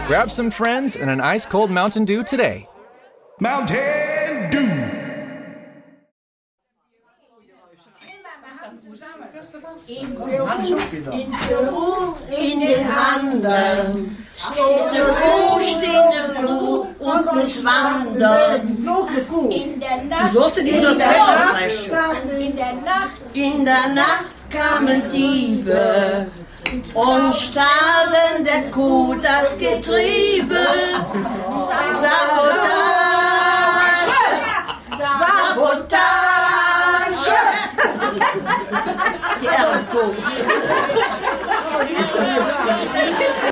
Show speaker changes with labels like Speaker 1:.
Speaker 1: Grab some friends and an ice-cold Mountain Dew today.
Speaker 2: Mountain Dew.
Speaker 3: In Peru, in den Anden, steht eine Kuh und muss wandern. Du sollst nicht nur in der Nacht kamen Diebe und stahlen der Kuh das Getriebe. Sabotage! Die Ehrenkuh.